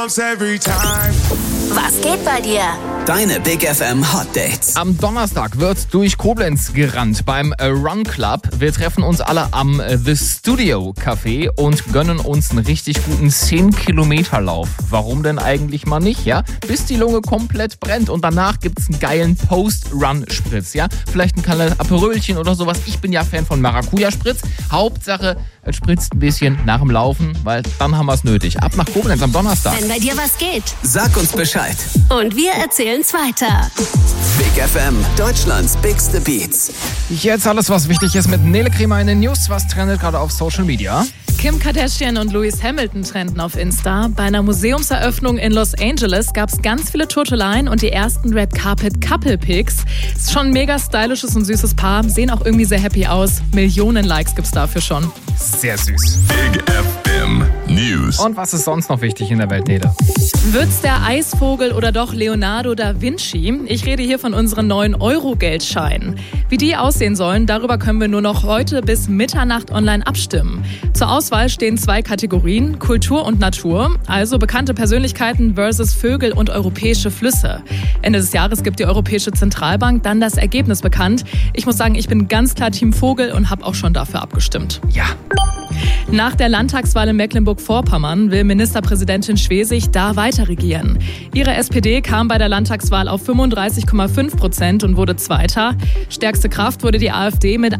Was geht bei dir? Deine Big FM Hot Dates. Am Donnerstag wird durch Koblenz gerannt beim Run Club. Wir treffen uns alle am The Studio Café und gönnen uns einen richtig guten 10-Kilometer-Lauf. Warum denn eigentlich mal nicht, ja? Bis die Lunge komplett brennt und danach gibt's einen geilen Post-Run-Spritz, ja? Vielleicht ein kleines Aperölchen oder sowas. Ich bin ja Fan von Maracuja-Spritz. Hauptsache, es spritzt ein bisschen nach dem Laufen, weil dann haben wir es nötig. Ab nach Koblenz am Donnerstag. Wenn bei dir was geht. Sag uns Bescheid. Und wir erzählen's weiter. Big FM, Deutschlands bigste Beats. Jetzt alles, was wichtig ist mit Nele Kremer in den News. Was trendet gerade auf Social Media? Kim Kardashian und Lewis Hamilton trenden auf Insta. Bei einer Museumseröffnung in Los Angeles gab es ganz viele Turteleien und die ersten Red Carpet Couple Pics. Ist schon ein mega stylisches und süßes Paar. Sehen auch irgendwie sehr happy aus. Millionen Likes gibt's dafür schon. Sehr süß. Big FM News. Und was ist sonst noch wichtig in der Welt, Nele? Wird's der Eisvogel oder doch Leonardo da Vinci? Ich rede hier von unseren neuen Euro-Geldscheinen. Wie die aussehen sollen, darüber können wir nur noch heute bis Mitternacht online abstimmen. Zur Auswahl stehen 2 Kategorien, Kultur und Natur, also bekannte Persönlichkeiten versus Vögel und europäische Flüsse. Ende des Jahres gibt die Europäische Zentralbank dann das Ergebnis bekannt. Ich muss sagen, ich bin ganz klar Team Vogel und habe auch schon dafür abgestimmt. Ja. Nach der Landtagswahl in Mecklenburg-Vorpommern will Ministerpräsidentin Schwesig da weiter regieren. Ihre SPD kam bei der Landtagswahl auf 35,5% und wurde Zweiter. Stärkste Kraft wurde die AfD mit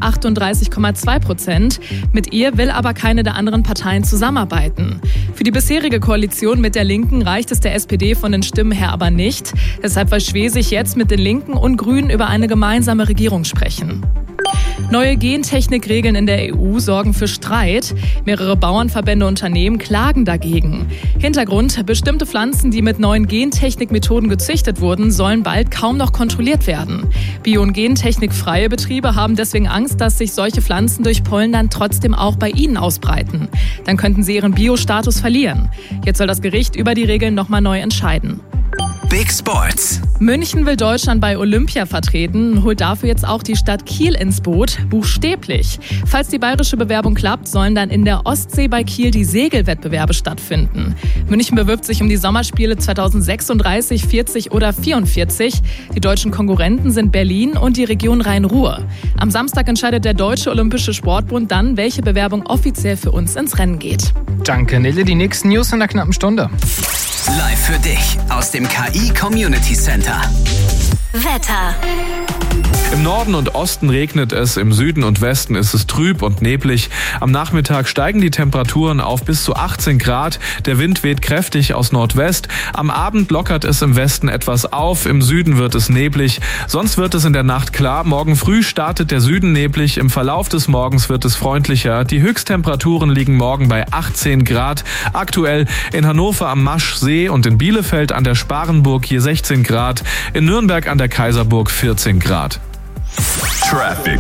38,2%. Mit ihr will aber keine der anderen Parteien zusammenarbeiten. Für die bisherige Koalition mit der Linken reicht es der SPD von den Stimmen her aber nicht. Deshalb will Schwesig jetzt mit den Linken und Grünen über eine gemeinsame Regierung sprechen. Neue Gentechnikregeln in der EU sorgen für Streit. Mehrere Bauernverbände und Unternehmen klagen dagegen. Hintergrund: bestimmte Pflanzen, die mit neuen Gentechnikmethoden gezüchtet wurden, sollen bald kaum noch kontrolliert werden. Bio- und gentechnikfreie Betriebe haben deswegen Angst, dass sich solche Pflanzen durch Pollen dann trotzdem auch bei ihnen ausbreiten. Dann könnten sie ihren Bio-Status verlieren. Jetzt soll das Gericht über die Regeln nochmal neu entscheiden. Big Sports. München will Deutschland bei Olympia vertreten und holt dafür jetzt auch die Stadt Kiel ins Boot, buchstäblich. Falls die bayerische Bewerbung klappt, sollen dann in der Ostsee bei Kiel die Segelwettbewerbe stattfinden. München bewirbt sich um die Sommerspiele 2036, 40 oder 44. Die deutschen Konkurrenten sind Berlin und die Region Rhein-Ruhr. Am Samstag entscheidet der Deutsche Olympische Sportbund dann, welche Bewerbung offiziell für uns ins Rennen geht. Danke, Nele. Die nächsten News in einer knappen Stunde. Live für dich aus dem KI Community Center. Wetter. Im Norden und Osten regnet es, im Süden und Westen ist es trüb und neblig. Am Nachmittag steigen die Temperaturen auf bis zu 18 Grad. Der Wind weht kräftig aus Nordwest. Am Abend lockert es im Westen etwas auf, im Süden wird es neblig. Sonst wird es in der Nacht klar. Morgen früh startet der Süden neblig. Im Verlauf des Morgens wird es freundlicher. Die Höchsttemperaturen liegen morgen bei 18 Grad. Aktuell in Hannover am Maschsee und in Bielefeld an der Sparenburg hier 16 Grad. In Nürnberg an der Kaiserburg 14 Grad. Traffic.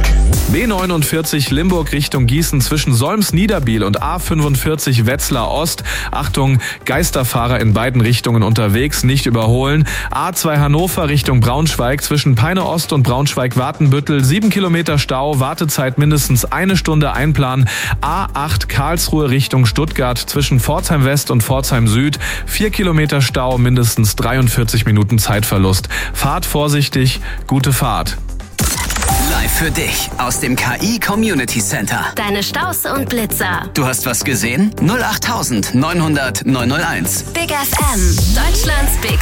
B49 Limburg Richtung Gießen zwischen Solms-Niederbiel und A45 Wetzlar Ost. Achtung, Geisterfahrer in beiden Richtungen unterwegs, nicht überholen. A2 Hannover Richtung Braunschweig zwischen Peine Ost und Braunschweig-Wartenbüttel. 7 Kilometer Stau, Wartezeit mindestens 1 Stunde einplanen. A8 Karlsruhe Richtung Stuttgart zwischen Pforzheim West und Pforzheim Süd. 4 Kilometer Stau, mindestens 43 Minuten Zeitverlust. Fahrt vorsichtig, gute Fahrt. Live für dich aus dem KI Community Center. Deine Staus und Blitzer. Du hast was gesehen? 08900 901. Big FM. Deutschlands Big